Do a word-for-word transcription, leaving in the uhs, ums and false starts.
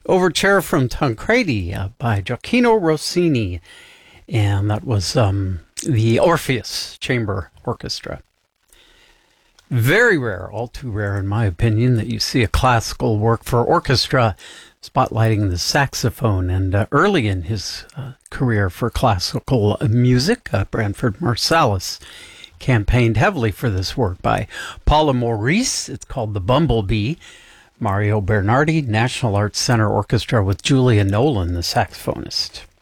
Overture from Tancredi uh, by Gioacchino Rossini, and that was um, the Orpheus Chamber Orchestra. Very rare, all too rare in my opinion, that you see a classical work for orchestra spotlighting the saxophone. And uh, early in his uh, career for classical music, uh, Branford Marsalis campaigned heavily for this work by Paula Maurice. It's called The Bumblebee. Mario Bernardi, National Arts Center Orchestra with Julia Nolan, the saxophonist.